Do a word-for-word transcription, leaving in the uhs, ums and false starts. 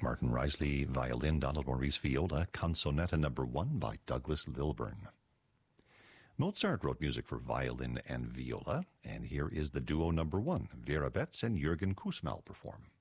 Martin Risley, violin, Donald Maurice viola, Canzonetta number one by Douglas Lilburn. Mozart wrote music for violin and viola, and here is the duo number one, Vera Betts and Jürgen Kussmaul perform.